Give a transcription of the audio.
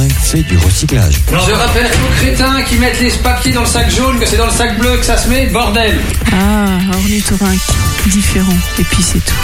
ornithorynque fait du recyclage. Je rappelle aux crétins qui mettent les papiers dans le sac jaune que c'est dans le sac bleu que ça se met, bordel. Ah, ornithorynque, différent. Et puis c'est tout.